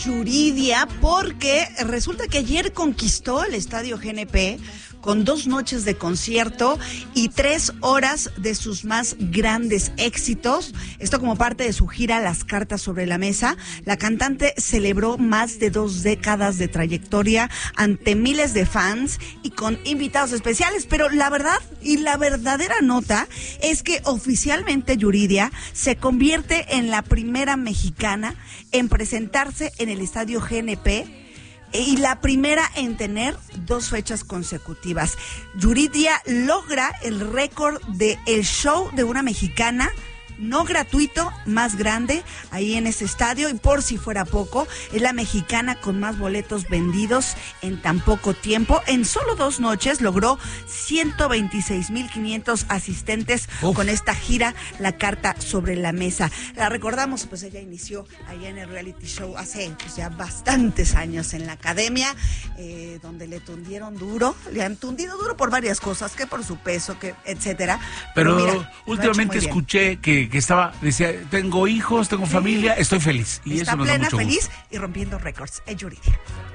Yuridia, porque resulta que ayer conquistó el Estadio GNP con 2 noches de concierto y 3 horas de sus más grandes éxitos. Esto como parte de su gira Las Cartas sobre la Mesa. La cantante celebró más de 2 décadas de trayectoria ante miles de fans y con invitados especiales. Pero la verdad y la verdadera nota es que oficialmente Yuridia se convierte en la primera mexicana en presentarse en el Estadio GNP y la primera en tener 2 fechas consecutivas. Yuridia logra el récord de el show de una mexicana no gratuito más grande ahí en ese estadio, y por si fuera poco, es la mexicana con más boletos vendidos en tan poco tiempo. En solo 2 noches logró 126,500 asistentes con esta gira La Carta sobre la Mesa. La recordamos, pues ella inició allá en el reality show hace ya bastantes años en la academia, donde le han tundido duro por varias cosas, que por su peso, que etcétera. Pero mira, últimamente escuché que decía, tengo hijos, tengo familia, estoy feliz. Y está eso nos da plena, mucho feliz gusto. y rompiendo récords. Es Yuridia.